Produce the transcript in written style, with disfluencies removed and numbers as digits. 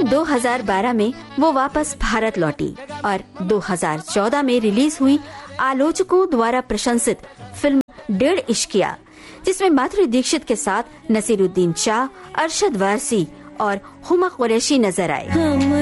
2012 में वो वापस भारत लौटी और 2014 में रिलीज हुई आलोचकों द्वारा प्रशंसित फिल्म डेढ़ इश्किया, जिसमें माधुरी दीक्षित के साथ नसीरुद्दीन शाह, अरशद वारसी और हुमा कुरैशी नजर आए।